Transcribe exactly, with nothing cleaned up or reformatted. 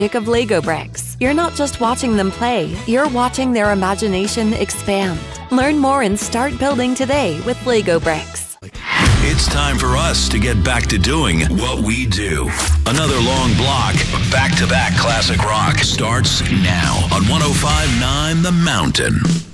of Lego bricks. You're not just watching them play, you're watching their imagination expand. Learn more and start building today with Lego bricks. It's time for us to get back to doing what we do. Another long block of back-to-back classic rock starts now on one oh five point nine The Mountain.